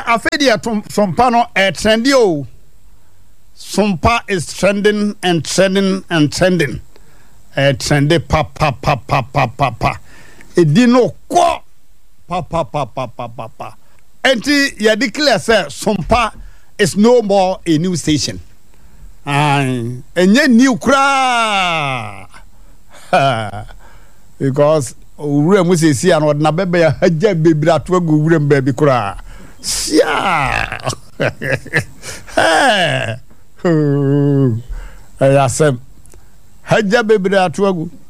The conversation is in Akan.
afedia sompa no trendy o. Sompa is trending and trending and trending. Trendy pa. Edi no kwa pa. Enti ya declare say Sompa is no more a new station. Enye new kra. Because ure mu sesi an na bebe ya haja bebira to agu ure mbabi kra. Sia. Ayasem haja bebira to agu